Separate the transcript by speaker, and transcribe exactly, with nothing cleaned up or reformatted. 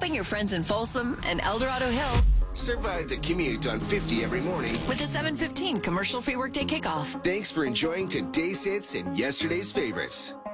Speaker 1: helping your friends in Folsom and El Dorado Hills
Speaker 2: Survive the commute on fifty every morning
Speaker 1: with the seven fifteen commercial free workday kickoff.
Speaker 2: Thanks for enjoying today's hits and yesterday's favorites.